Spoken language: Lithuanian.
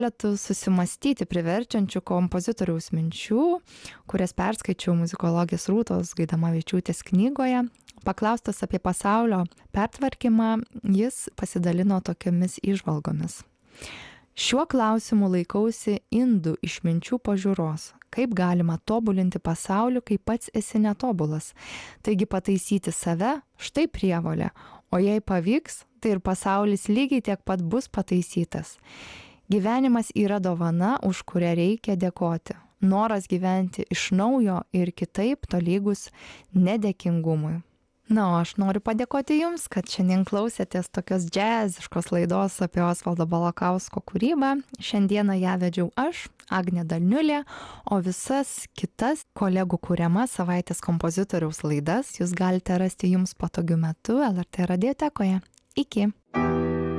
keletu susimąstyti priverčiančių kompozitoriaus minčių, kurias perskaičiau muzikologės Rūtos Gaidamavičiūtės knygoje. Paklaustas apie pasaulio pertvarkymą, jis pasidalino tokiomis įžvalgomis. Šiuo klausimu laikausi indų išminčių pažiūros, kaip galima tobulinti pasaulį, kai pats esi netobulas. Taigi pataisyti save, štai prievolė, o jei pavyks, tai ir pasaulis lygiai tiek pat bus pataisytas. Gyvenimas yra dovana, už kurią reikia dėkoti. Noras gyventi iš naujo ir kitaip tolygus nedėkingumui. Na, o aš noriu padėkoti Jums, kad šiandien klausėtės tokios džiaziškos laidos apie Osvaldo Balakausko kūrybą. Šiandieną ją vedžiau aš, Agnė Dalniulė, o visas kitas kolegų kuriamas savaitės kompozitoriaus laidas jūs galite rasti Jums patogiu metu LRT radiotekoje. Iki!